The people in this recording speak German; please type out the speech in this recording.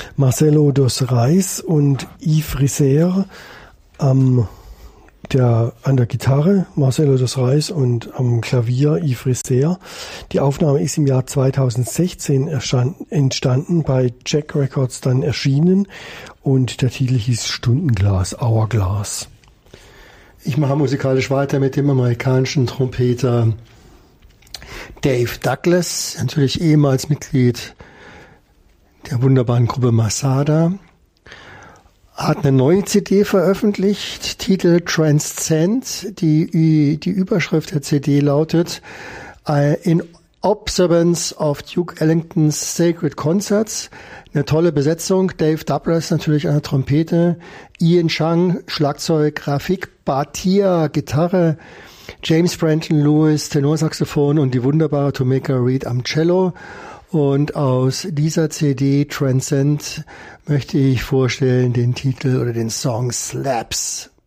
Marcelo dos Reis und Yves Risser an der Gitarre, Marcelo dos Reis, und am Klavier Yves Risser. Die Aufnahme ist im Jahr 2016 entstanden, bei Jack Records dann erschienen, und der Titel hieß Stundenglas, Hourglass. Ich mache musikalisch weiter mit dem amerikanischen Trompeter Dave Douglas, natürlich ehemals Mitglied der wunderbaren Gruppe Masada. Hat eine neue CD veröffentlicht, Titel Transcend. Die Überschrift der CD lautet In Observance of Duke Ellingtons Sacred Concerts. Eine tolle Besetzung. Dave Douglas natürlich an der Trompete, Ian Chang Schlagzeug, Rafik Bhatia Gitarre, James Brenton Lewis Tenorsaxophon und die wunderbare Tomeka Reed am Cello. Und aus dieser CD Transcend möchte ich vorstellen den Titel oder den Song Slaps.